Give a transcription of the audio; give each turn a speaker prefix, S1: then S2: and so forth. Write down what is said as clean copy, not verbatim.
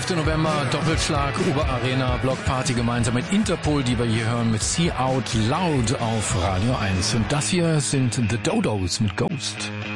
S1: 11. November, Doppelschlag, Oberarena, Blockparty gemeinsam mit Interpol, die wir hier hören mit See Out Loud auf Radio 1. Und das hier sind The Dodos mit Ghost.